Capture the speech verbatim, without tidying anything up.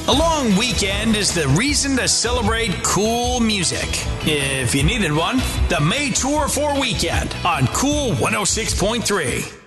A long weekend is the reason to celebrate cool music. If you needed one, the May Tour for Weekend on Cool one oh six point three.